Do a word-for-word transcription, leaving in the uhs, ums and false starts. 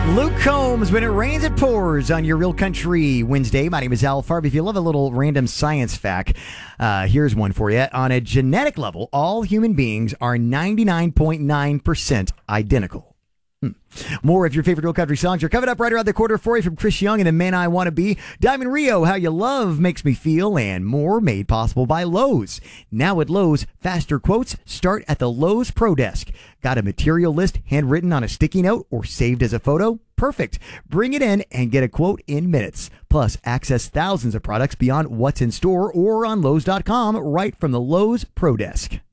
Luke Combs, When It Rains, It Pours on your Real Country Wednesday. My name is Al Farb. If you love a little random science fact, uh, here's one for you. On a genetic level, all human beings are ninety-nine point nine percent identical. Hmm. More of your favorite Real Country songs are coming up right around the quarter for you from Chris Young and the Man I Want to Be. Diamond Rio, How You Love Makes Me Feel, and more made possible by Lowe's. Now at Lowe's, faster quotes start at the Lowe's Pro Desk. Got a material list handwritten on a sticky note or saved as a photo? Perfect. Bring it in and get a quote in minutes. Plus, access thousands of products beyond what's in store or on Lowe's dot com right from the Lowe's Pro Desk.